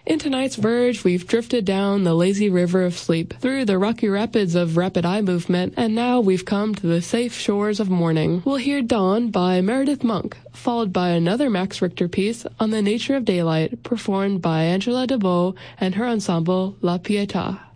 In tonight's Verge, we've drifted down the lazy river of sleep, through the rocky rapids of rapid eye movement, and now we've come to the safe shores of morning. We'll hear Dawn by Meredith Monk, followed by another Max Richter piece on the nature of daylight, performed by Angela DeBow and her ensemble La Pietà.